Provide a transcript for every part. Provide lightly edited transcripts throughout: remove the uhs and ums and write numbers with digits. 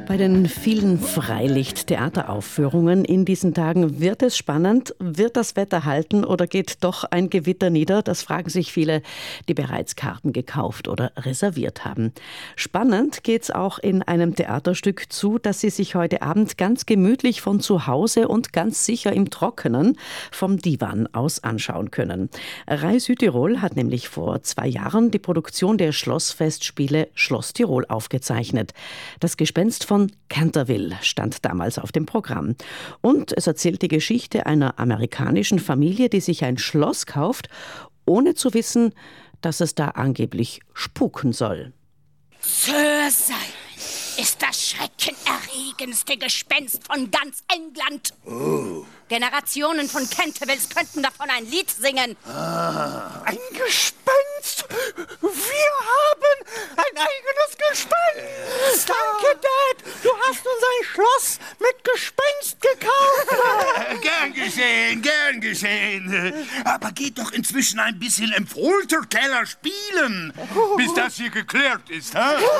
Bei den vielen Freilicht-Theateraufführungen in diesen Tagen wird es spannend. Wird das Wetter halten oder geht doch ein Gewitter nieder? Das fragen sich viele, die bereits Karten gekauft oder reserviert haben. Spannend geht's auch in einem Theaterstück zu, das Sie sich heute Abend ganz gemütlich von zu Hause und ganz sicher im Trockenen vom Divan aus anschauen können. Rai Südtirol hat nämlich vor 2 Jahren die Produktion der Schlossfestspiele Schloss Tirol aufgezeichnet. Das Gespenst von Canterville stand damals auf dem Programm. Und es erzählt die Geschichte einer amerikanischen Familie, die sich ein Schloss kauft, ohne zu wissen, dass es da angeblich spuken soll. Sir Simon ist das schreckenerregendste Gespenst von ganz England. Oh. Generationen von Cantervilles könnten davon ein Lied singen. Ein Gespenst? Wir haben ein eigenes Gespenst. Danke, Dad. Du hast uns ein Schloss mit Gespenst gekauft. Gern geschehen. Aber geht doch inzwischen ein bisschen im Folterkeller spielen, bis das hier geklärt ist.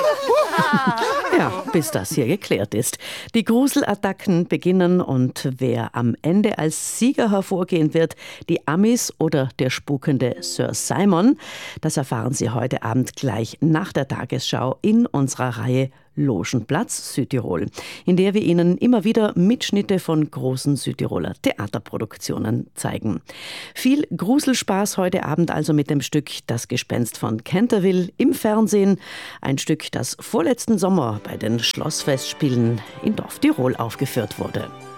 Ja, bis das hier geklärt ist. Die Gruselattacken beginnen und wer am Ende als Sieger hervorgehen wird, die Amis oder der spukende Sir Simon, das erfahren Sie heute Abend gleich nach der Tagesschau in unserer Reihe Logenplatz Südtirol, in der wir Ihnen immer wieder Mitschnitte von großen Südtiroler Theaterproduktionen zeigen. Viel Gruselspaß heute Abend also mit dem Stück Das Gespenst von Canterville im Fernsehen. Ein Stück, das vorletzten Sommer bei den Schlossfestspielen in Dorf Tirol aufgeführt wurde.